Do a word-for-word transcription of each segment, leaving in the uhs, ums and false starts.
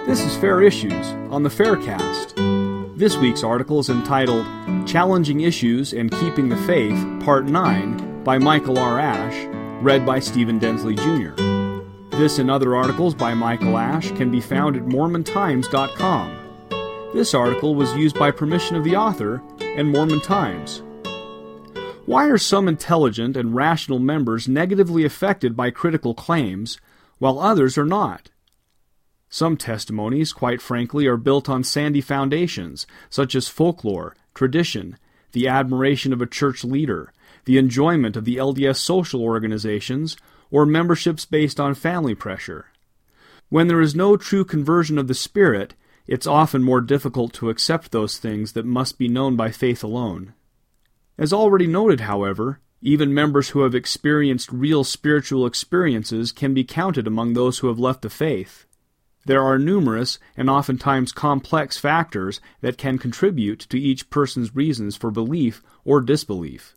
This is Fair Issues on the Faircast. This week's article is entitled Challenging Issues and Keeping the Faith, Part nine, by Michael R. Ash, read by Stephen Densley, Junior This and other articles by Michael Ash can be found at Mormon Times dot com. This article was used by permission of the author and Mormon Times. Why are some intelligent and rational members negatively affected by critical claims, while others are not? Some testimonies, quite frankly, are built on sandy foundations, such as folklore, tradition, the admiration of a church leader, the enjoyment of the L D S social organizations, or memberships based on family pressure. When there is no true conversion of the Spirit, it's often more difficult to accept those things that must be known by faith alone. As already noted, however, even members who have experienced real spiritual experiences can be counted among those who have left the faith. There are numerous and oftentimes complex factors that can contribute to each person's reasons for belief or disbelief.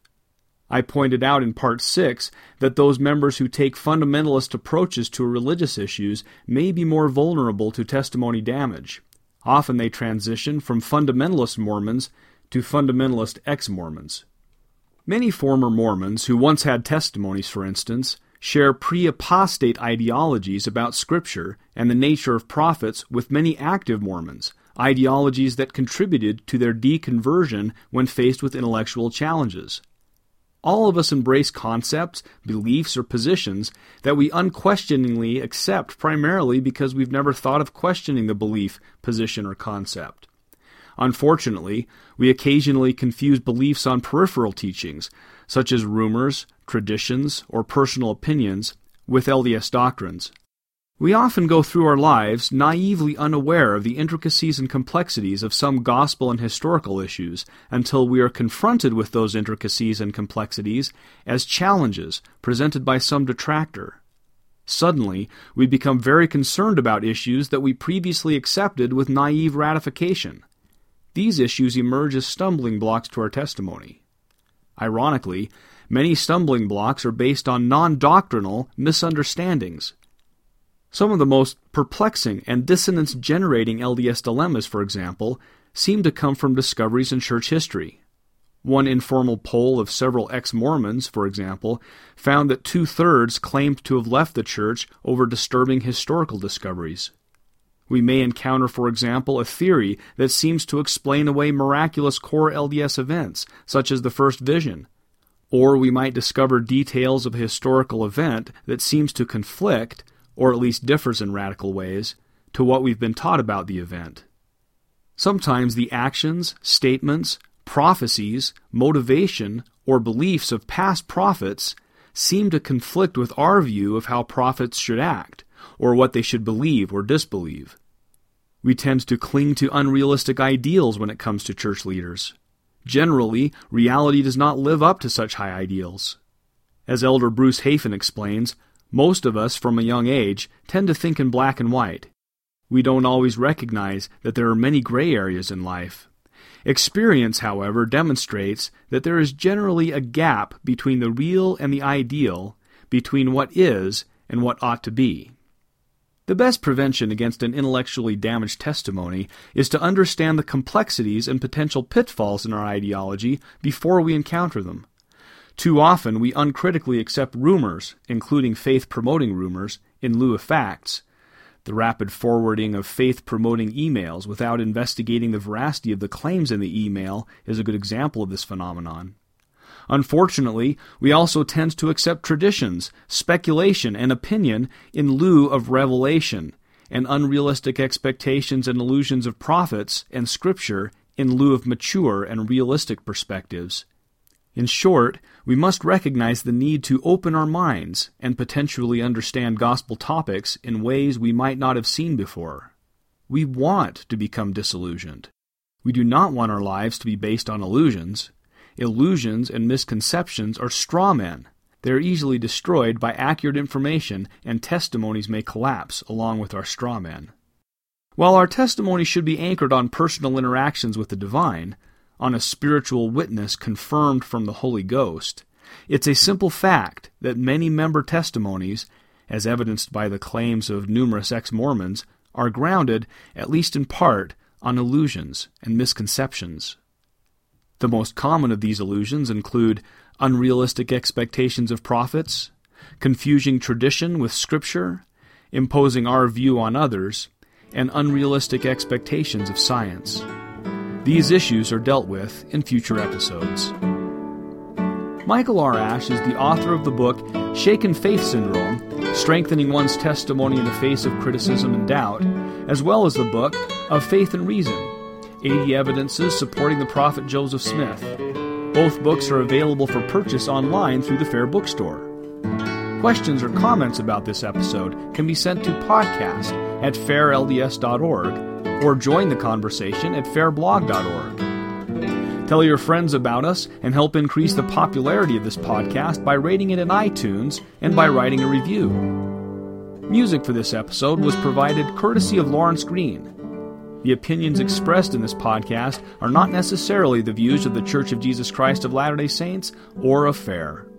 I pointed out in Part six that those members who take fundamentalist approaches to religious issues may be more vulnerable to testimony damage. Often they transition from fundamentalist Mormons to fundamentalist ex-Mormons. Many former Mormons who once had testimonies, for instance, share pre-apostate ideologies about Scripture and the nature of prophets with many active Mormons, ideologies that contributed to their deconversion when faced with intellectual challenges. All of us embrace concepts, beliefs, or positions that we unquestioningly accept primarily because we've never thought of questioning the belief, position, or concept. Unfortunately, we occasionally confuse beliefs on peripheral teachings, such as rumors, traditions, or personal opinions, with L D S doctrines. We often go through our lives naively unaware of the intricacies and complexities of some gospel and historical issues until we are confronted with those intricacies and complexities as challenges presented by some detractor. Suddenly, we become very concerned about issues that we previously accepted with naive ratification. These issues emerge as stumbling blocks to our testimony. Ironically, many stumbling blocks are based on non-doctrinal misunderstandings. Some of the most perplexing and dissonance-generating L D S dilemmas, for example, seem to come from discoveries in church history. One informal poll of several ex-Mormons, for example, found that two-thirds claimed to have left the church over disturbing historical discoveries. We may encounter, for example, a theory that seems to explain away miraculous core L D S events, such as the first vision. Or we might discover details of a historical event that seems to conflict, or at least differs in radical ways, to what we've been taught about the event. Sometimes the actions, statements, prophecies, motivation, or beliefs of past prophets seem to conflict with our view of how prophets should act, or what they should believe or disbelieve. We tend to cling to unrealistic ideals when it comes to church leaders. Generally, reality does not live up to such high ideals. As Elder Bruce Hafen explains, most of us from a young age tend to think in black and white. We don't always recognize that there are many gray areas in life. Experience, however, demonstrates that there is generally a gap between the real and the ideal, between what is and what ought to be. The best prevention against an intellectually damaged testimony is to understand the complexities and potential pitfalls in our ideology before we encounter them. Too often we uncritically accept rumors, including faith-promoting rumors, in lieu of facts. The rapid forwarding of faith-promoting emails without investigating the veracity of the claims in the email is a good example of this phenomenon. Unfortunately, we also tend to accept traditions, speculation, and opinion in lieu of revelation, and unrealistic expectations and illusions of prophets and Scripture in lieu of mature and realistic perspectives. In short, we must recognize the need to open our minds and potentially understand gospel topics in ways we might not have seen before. We want to become disillusioned. We do not want our lives to be based on illusions. Illusions and misconceptions are straw men. They are easily destroyed by accurate information, and testimonies may collapse along with our straw men. While our testimony should be anchored on personal interactions with the divine, on a spiritual witness confirmed from the Holy Ghost, it's a simple fact that many member testimonies, as evidenced by the claims of numerous ex-Mormons, are grounded, at least in part, on illusions and misconceptions. The most common of these illusions include unrealistic expectations of prophets, confusing tradition with Scripture, imposing our view on others, and unrealistic expectations of science. These issues are dealt with in future episodes. Michael R. Ash is the author of the book Shaken Faith Syndrome, Strengthening One's Testimony in the Face of Criticism and Doubt, as well as the book Of Faith and Reason, eighty Evidences Supporting the Prophet Joseph Smith. Both books are available for purchase online through the Fair Bookstore. Questions or comments about this episode can be sent to podcast at fair l d s dot org or join the conversation at fair blog dot org. Tell your friends about us and help increase the popularity of this podcast by rating it in iTunes and by writing a review. Music for this episode was provided courtesy of Lawrence Green. The opinions expressed in this podcast are not necessarily the views of the Church of Jesus Christ of Latter-day Saints or of Fair.